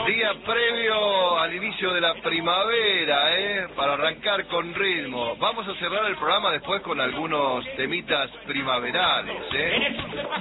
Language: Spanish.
Día previo al inicio de la primavera, para arrancar con ritmo. Vamos a cerrar el programa después con algunos temitas primaverales,